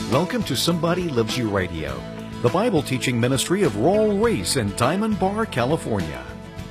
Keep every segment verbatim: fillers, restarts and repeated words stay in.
Welcome to Somebody Loves You Radio, the Bible teaching ministry of Raul Ries in Diamond Bar, California.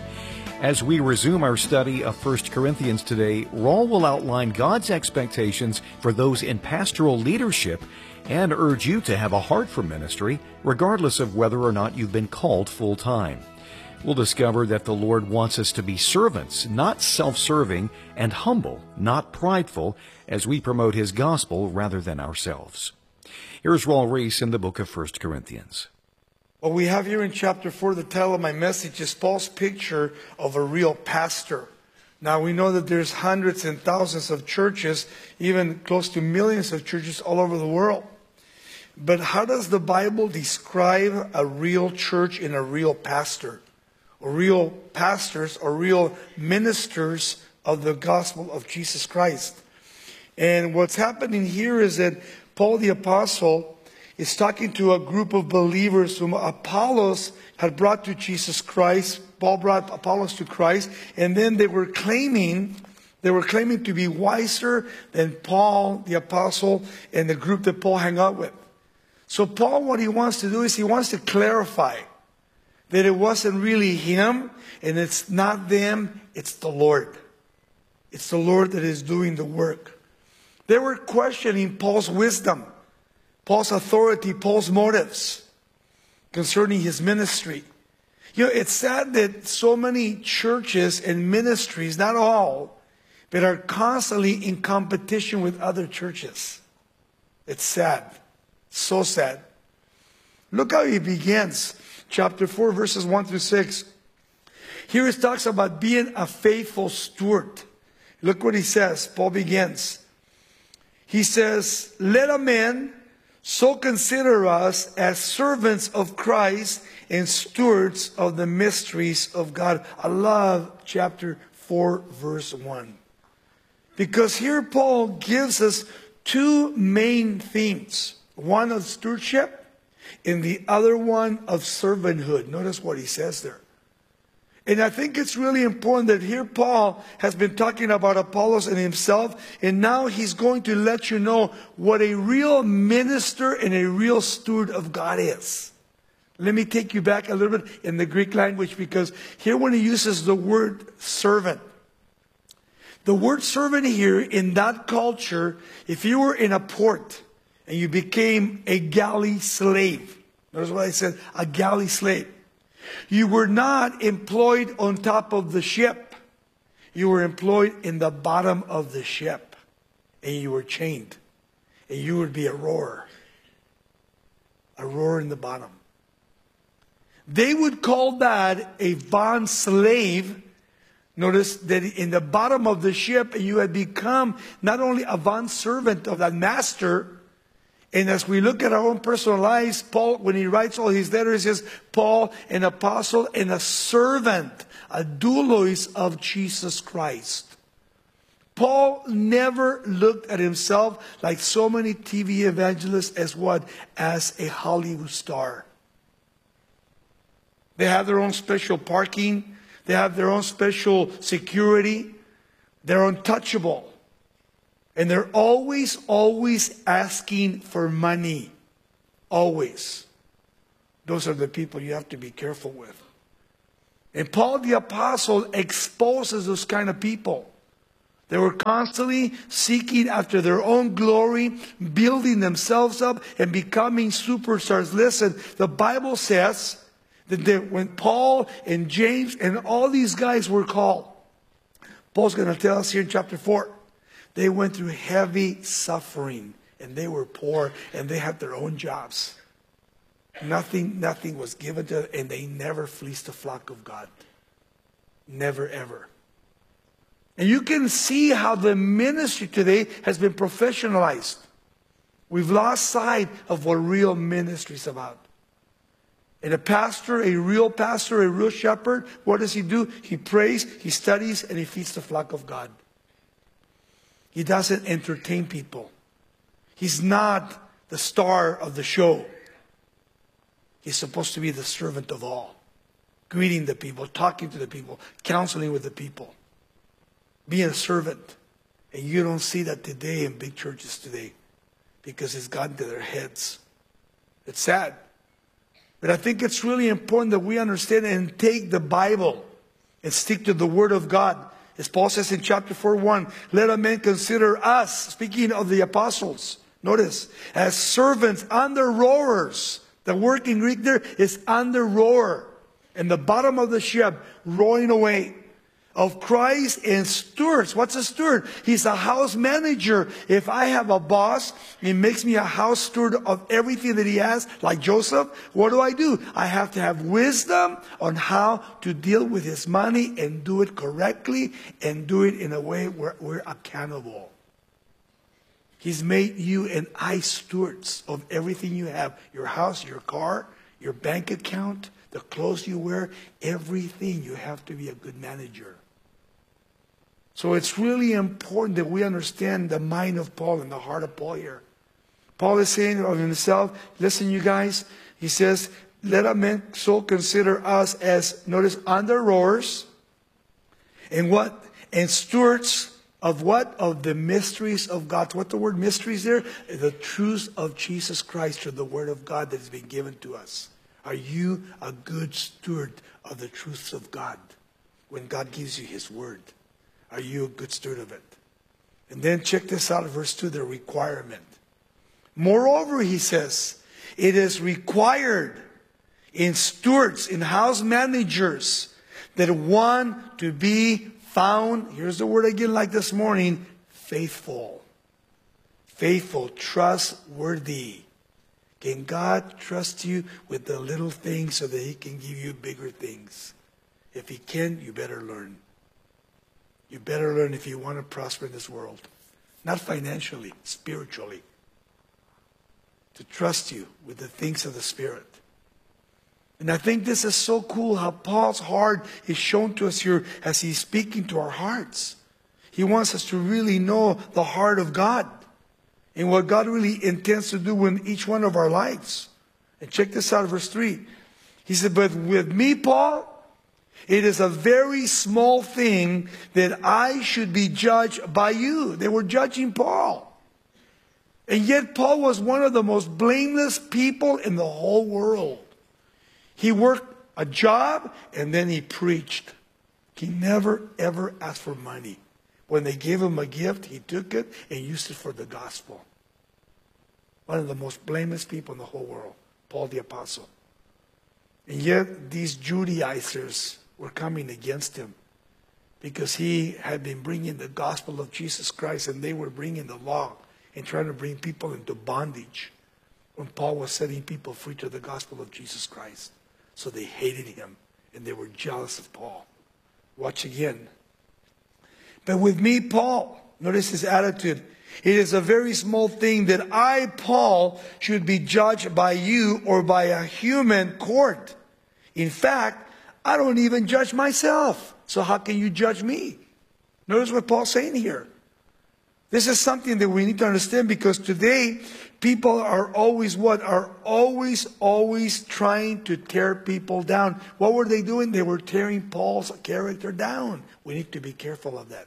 As we resume our study of First Corinthians today, Raul will outline God's expectations for those in pastoral leadership and urge you to have a heart for ministry, regardless of whether or not you've been called full-time. We'll discover that the Lord wants us to be servants, not self-serving, and humble, not prideful, as we promote His gospel rather than ourselves. Here's Raul Ries in the book of First Corinthians. What we have here in chapter four, the title of my message is Paul's picture of a real pastor. Now we know that there's hundreds and thousands of churches, even close to millions of churches all over the world. But how does the Bible describe a real church and a real pastor? Or real pastors or real ministers of the gospel of Jesus Christ? And what's happening here is that Paul the Apostle is talking to a group of believers whom Apollos had brought to Jesus Christ. Paul brought Apollos to Christ, and then they were claiming, they were claiming to be wiser than Paul the Apostle and the group that Paul hung out with. So Paul, what he wants to do is he wants to clarify that it wasn't really him, and it's not them, it's the Lord. It's the Lord that is doing the work. They were questioning Paul's wisdom, Paul's authority, Paul's motives concerning his ministry. You know, it's sad that so many churches and ministries, not all, but are constantly in competition with other churches. It's sad. So sad. Look how he begins. Chapter four, verses one through six. Here it talks about being a faithful steward. Look what he says. Paul begins. He says, let a man so consider us as servants of Christ and stewards of the mysteries of God. I love chapter four, verse one. Because here Paul gives us two main themes. One of stewardship and the other one of servanthood. Notice what he says there. And I think it's really important that here Paul has been talking about Apollos and himself, and now he's going to let you know what a real minister and a real steward of God is. Let me take you back a little bit in the Greek language, because here when he uses the word servant, the word servant here in that culture, if you were in a port and you became a galley slave, notice what I said, a galley slave. You were not employed on top of the ship. You were employed in the bottom of the ship. And you were chained. And you would be a rower. A rower in the bottom. They would call that a bond slave. Notice that in the bottom of the ship, you had become not only a bond servant of that master. And as we look at our own personal lives, Paul, when he writes all his letters, he says, Paul, an apostle and a servant, a doulos of Jesus Christ. Paul never looked at himself like so many T V evangelists as what? As a Hollywood star. They have their own special parking. They have their own special security. They're untouchable. And they're always, always asking for money. Always. Those are the people you have to be careful with. And Paul the Apostle exposes those kind of people. They were constantly seeking after their own glory, building themselves up and becoming superstars. Listen, the Bible says that they, when Paul and James and all these guys were called, Paul's going to tell us here in chapter four, they went through heavy suffering, and they were poor, and they had their own jobs. Nothing, nothing was given to them, and they never fleeced the flock of God. Never, ever. And you can see how the ministry today has been professionalized. We've lost sight of what real ministry is about. And a pastor, a real pastor, a real shepherd, what does he do? He prays, he studies, and he feeds the flock of God. He doesn't entertain people. He's not the star of the show. He's supposed to be the servant of all. Greeting the people, talking to the people, counseling with the people. Being a servant. And you don't see that today in big churches today. because it's gotten to their heads. It's sad. But I think it's really important that we understand and take the Bible and stick to the Word of God. As Paul says in chapter four, one, let a man consider us, speaking of the apostles, notice, as servants under rowers. The word in Greek there is under rower. In the bottom of the ship, rowing away. Of Christ and stewards. What's a steward? He's a house manager. If I have a boss, he makes me a house steward of everything that he has, like Joseph. What do I do? I have to have wisdom on how to deal with his money and do it correctly and do it in a way where we're accountable. He's made you and I stewards of everything you have. Your house, your car, your bank account, the clothes you wear, everything. You have to be a good manager. So it's really important that we understand the mind of Paul and the heart of Paul here. Paul is saying of himself, listen you guys, he says, let a man so consider us as, notice, under rowers, and what? And stewards of what? Of the mysteries of God. What the word mysteries there? The truths of Jesus Christ, or the word of God that has been given to us. Are you a good steward of the truths of God when God gives you his word? Are you a good steward of it? And then check this out, verse two, the requirement. Moreover, he says, it is required in stewards, in house managers, that one to be found, here's the word again like this morning, faithful. Faithful, trustworthy. Can God trust you with the little things so that he can give you bigger things? If he can, you better learn. You better learn if you want to prosper in this world. Not financially, spiritually. To trust you with the things of the Spirit. And I think this is so cool how Paul's heart is shown to us here as he's speaking to our hearts. He wants us to really know the heart of God and what God really intends to do in each one of our lives. And check this out, verse three. He said, but with me, Paul, it is a very small thing that I should be judged by you. They were judging Paul. And yet Paul was one of the most blameless people in the whole world. He worked a job and then he preached. He never ever asked for money. When they gave him a gift, he took it and used it for the gospel. One of the most blameless people in the whole world, Paul the Apostle. And yet these Judaizers were coming against him because he had been bringing the gospel of Jesus Christ, and they were bringing the law and trying to bring people into bondage when Paul was setting people free to the gospel of Jesus Christ. So they hated him and they were jealous of Paul. Watch again. But with me, Paul, notice his attitude. It is a very small thing that I, Paul, should be judged by you or by a human court. In fact, I don't even judge myself. So how can you judge me? Notice what Paul's saying here. This is something that we need to understand, because today people are always what? Are always, always trying to tear people down. What were they doing? They were tearing Paul's character down. We need to be careful of that.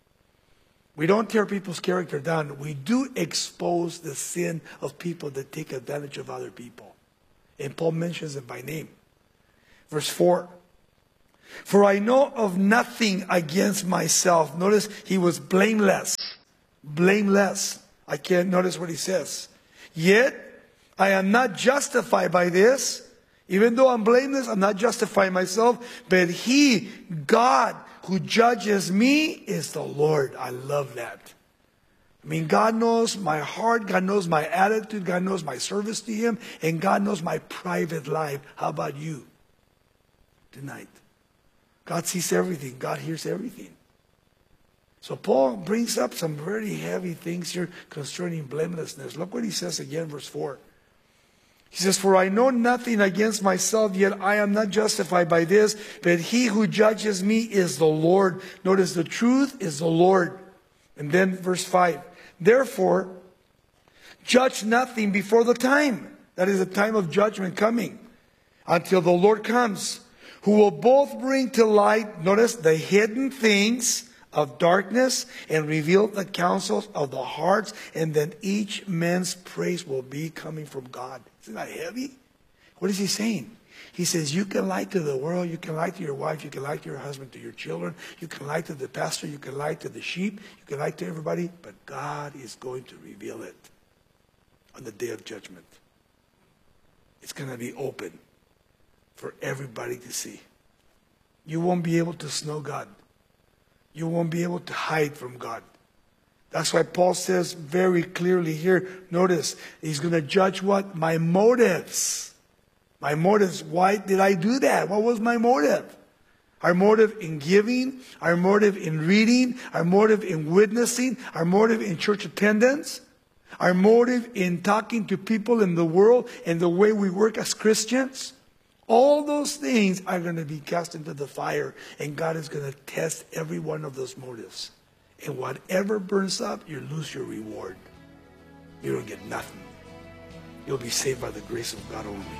We don't tear people's character down. We do expose the sin of people that take advantage of other people. And Paul mentions it by name. Verse four. For I know of nothing against myself. Notice he was blameless. Blameless. I can't notice what he says. Yet I am not justified by this. Even though I'm blameless, I'm not justifying myself. But he, God, who judges me is the Lord. I love that. I mean, God knows my heart. God knows my attitude. God knows my service to him. And God knows my private life. How about you tonight? God sees everything. God hears everything. So Paul brings up some very heavy things here concerning blamelessness. Look what he says again, verse four. He says, for I know nothing against myself, yet I am not justified by this, but he who judges me is the Lord. Notice the truth is the Lord. And then verse five. Therefore, judge nothing before the time. That is the time of judgment coming. Until the Lord comes, who will both bring to light, notice, the hidden things of darkness and reveal the counsels of the hearts, and then each man's praise will be coming from God. Isn't that heavy? What is he saying? He says, you can lie to the world, you can lie to your wife, you can lie to your husband, to your children, you can lie to the pastor, you can lie to the sheep, you can lie to everybody, but God is going to reveal it on the day of judgment. It's going to be open for everybody to see. You won't be able to snow God. You won't be able to hide from God. That's why Paul says very clearly here, notice, he's going to judge what? My motives. My motives. Why did I do that? What was my motive? Our motive in giving, our motive in reading, our motive in witnessing, our motive in church attendance, our motive in talking to people in the world and the way we work as Christians. All those things are going to be cast into the fire, and God is going to test every one of those motives. And whatever burns up, you lose your reward. You don't get nothing. You'll be saved by the grace of God only.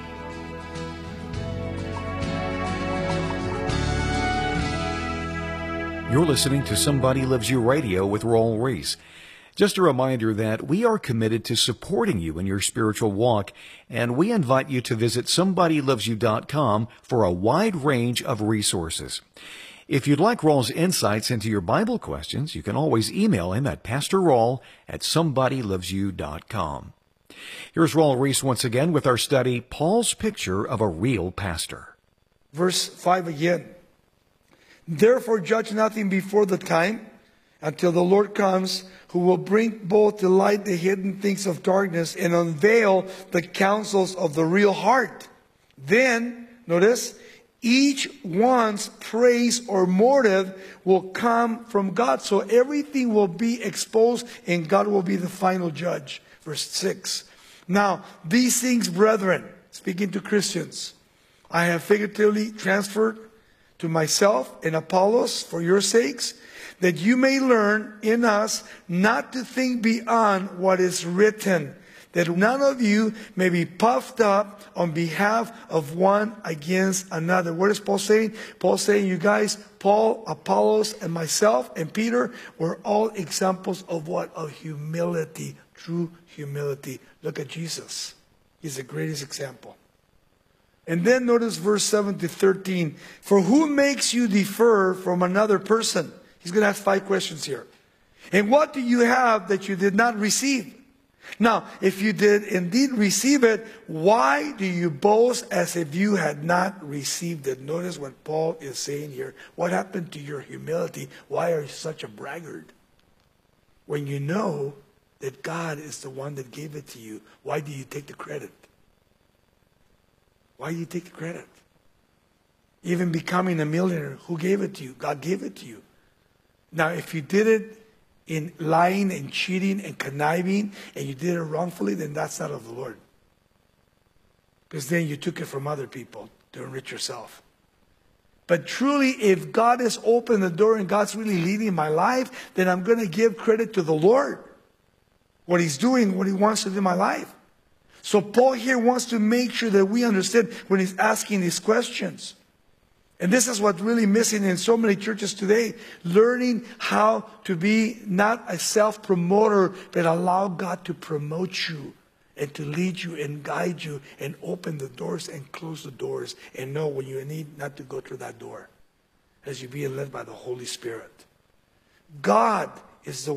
You're listening to Somebody Loves You Radio with Raul Ries. Just a reminder that we are committed to supporting you in your spiritual walk, and we invite you to visit somebody loves you dot com for a wide range of resources. If you'd like Raul's insights into your Bible questions, you can always email him at pastor raul at somebody loves you dot com. Here's Raul Ries once again with our study, Paul's Picture of a Real Pastor. Verse five again. Therefore judge nothing before the time, until the Lord comes, who will bring both to light the hidden things of darkness and unveil the counsels of the real heart. Then, notice, each one's praise or motive will come from God. So everything will be exposed and God will be the final judge. Verse six. Now, these things, brethren, speaking to Christians, I have figuratively transferred to myself and Apollos for your sakes, that you may learn in us not to think beyond what is written, that none of you may be puffed up on behalf of one against another. What is Paul saying? Paul saying, you guys, Paul, Apollos, and myself, and Peter, were all examples of what? Of humility, true humility. Look at Jesus. He's the greatest example. And then notice verse seven to thirteen. For who makes you differ from another person? He's going to ask five questions here. And what do you have that you did not receive? Now, if you did indeed receive it, why do you boast as if you had not received it? Notice what Paul is saying here. What happened to your humility? Why are you such a braggart? When you know that God is the one that gave it to you, why do you take the credit? Why do you take the credit? Even becoming a millionaire, who gave it to you? God gave it to you. Now, if you did it in lying and cheating and conniving, and you did it wrongfully, then that's not of the Lord. Because then you took it from other people to enrich yourself. But truly, if God has opened the door and God's really leading my life, then I'm going to give credit to the Lord. What He's doing, what He wants to do in my life. So Paul here wants to make sure that we understand when he's asking these questions. And this is what's really missing in so many churches today. Learning how to be not a self-promoter, but allow God to promote you and to lead you and guide you and open the doors and close the doors and know when you need not to go through that door as you're being led by the Holy Spirit. God is the